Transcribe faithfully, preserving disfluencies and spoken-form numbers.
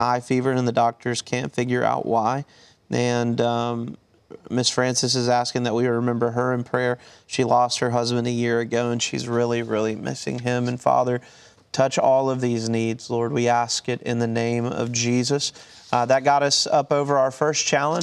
high fever, and the doctors can't figure out why. And um, Miss Francis is asking that we remember her in prayer. She lost her husband a year ago, and she's really, really missing him. And Father, touch all of these needs, Lord. We ask it in the name of Jesus. Uh, that got us up over our first challenge.